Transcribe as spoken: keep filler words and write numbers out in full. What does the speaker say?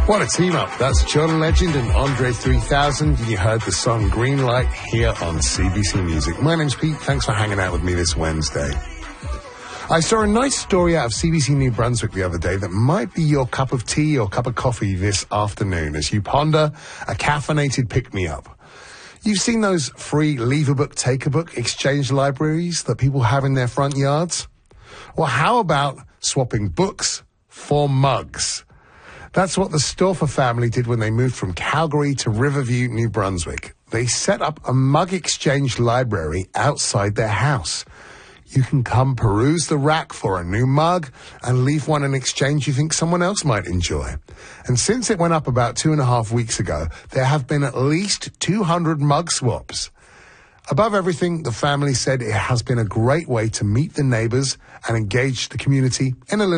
What a team up. That's John Legend and Andre three thousand. You heard the song Green Light here on C B C Music. My name's Pete. Thanks for hanging out with me this Wednesday. I saw a nice story out of C B C New Brunswick the other day that might be your cup of tea or cup of coffee this afternoon as you ponder a caffeinated pick-me-up. You've seen those free leave a book, take a book exchange libraries that people have in their front yards? Well, how about swapping books for mugs? That's what the Stauffer family did when they moved from Calgary to Riverview, New Brunswick. They set up a mug exchange library outside their house. You can come peruse the rack for a new mug and leave one in exchange you think someone else might enjoy. And since it went up about two and a half weeks ago, there have been at least two hundred mug swaps. Above everything, the family said it has been a great way to meet the neighbors and engage the community in a little